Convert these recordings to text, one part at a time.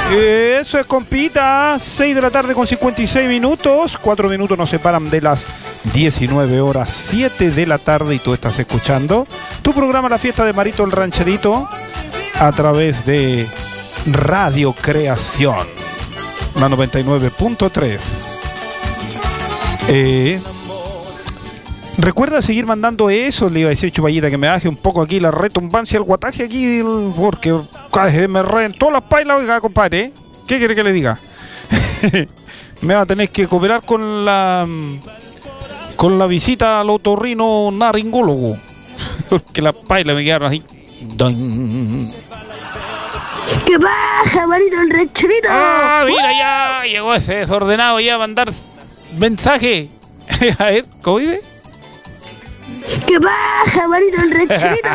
Eso es, compita. 6 de la tarde con 56 minutos. 4 minutos nos separan de las 19 horas, 7 de la tarde, y tú estás escuchando tu programa La Fiesta de Marito el Rancherito a través de Radio Creación, la 99.3. Recuerda seguir mandando eso. Le iba a decir Chupallita que me baje un poco aquí la retumbancia, el guataje aquí, porque me reen todas las pailas, oiga, compadre. ¿Qué quiere que le diga? Me va a tener que cooperar con la visita al otorrino naringólogo, porque las pailas me quedaron así. ¡Qué baja, Marito el Rancherito! ¡Ah, mira, ya llegó ese desordenado ya a mandar mensaje! A ver, ¿cómo dice? ¡Qué baja, Marito el Rancherito!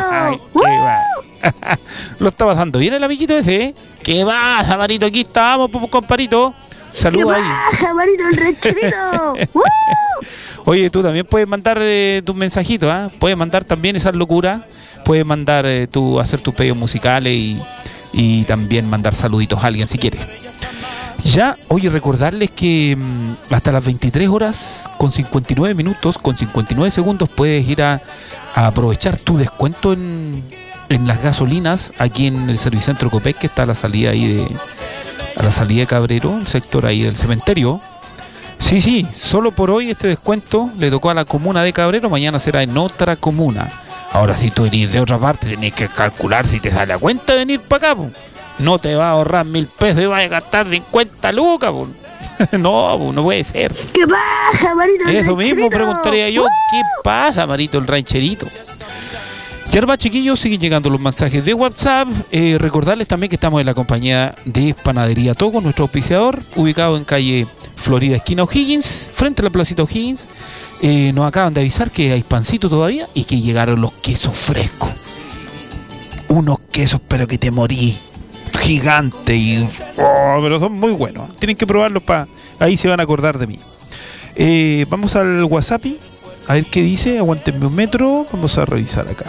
Lo está pasando bien el amiguito ese, ¿eh? ¿Qué baja, Marito? Aquí estamos, comparito. Saludos ahí. ¡Qué baja, Marito el Rancherito! Oye, tú también puedes mandar tus mensajitos, ¿eh? Puedes mandar también esas locuras. Puedes mandar hacer tus pedidos musicales y también mandar saluditos a alguien si quieres. Ya, oye, recordarles que hasta las 23 horas con 59 minutos, con 59 segundos, puedes ir a aprovechar tu descuento en las gasolinas aquí en el Servicentro Copec, que está a la salida ahí a la salida de Cabrero, el sector ahí del cementerio. Sí, solo por hoy este descuento le tocó a la comuna de Cabrero, mañana será en otra comuna. Ahora, si tú venís de otra parte, tenés que calcular si te sale a cuenta venir para acá, po. No te va a ahorrar 1.000 pesos y vas a gastar 50 lucas, po. No, po, no puede ser. ¿Qué pasa, Marito el Eso Rancherito? mismo preguntaría yo. ¿Qué pasa, Marito el Rancherito? Y ahora, chiquillos, siguen llegando los mensajes de WhatsApp. Recordarles también que estamos en la compañía de Panadería Togo, nuestro auspiciador, ubicado en calle Florida, esquina O'Higgins, frente a la placita O'Higgins. Nos acaban de avisar que hay pancito todavía y que llegaron los quesos frescos. Unos quesos, pero que te morí. Gigante y... pero son muy buenos. Tienen que probarlos ahí se van a acordar de mí. Vamos al WhatsApp. A ver qué dice. Aguántenme un metro. Vamos a revisar acá.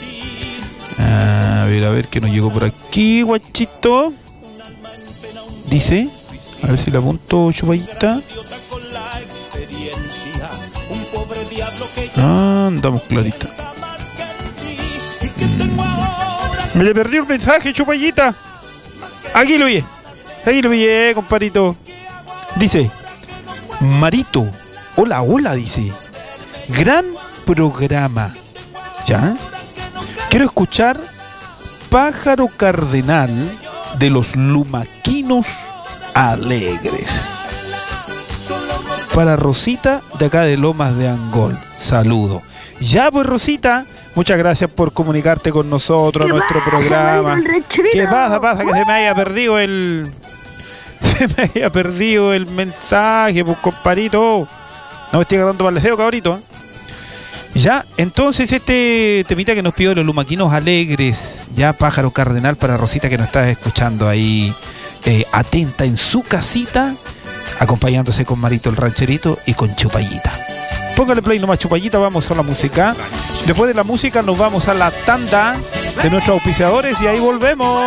A ver qué nos llegó por aquí, guachito. Dice... A ver si la apunto, Chupallita. Andamos clarita. Me le perdió el mensaje, Chupallita. Aquí lo vi, compadrito. Dice: Marito, hola, dice. Gran programa. ¿Ya? Quiero escuchar Pájaro Cardenal de los Lumaquinos Alegres. Para Rosita, de acá de Lomas de Angol. Saludo. Ya, pues, Rosita, muchas gracias por comunicarte con nosotros, nuestro programa. ¿Qué pasa? Que se me haya perdido el... Se me haya perdido el mensaje, pues, comparito. No me estoy agarrando para el deseo, cabrito. Ya, entonces este temita que nos pidió los Lumaquinos Alegres. Ya, Pájaro Cardenal para Rosita, que nos está escuchando ahí, atenta en su casita, acompañándose con Marito el Rancherito y con Chupallita. Póngale play nomás, Chupallita, vamos a la música. Después de la música nos vamos a la tanda de nuestros auspiciadores y ahí volvemos.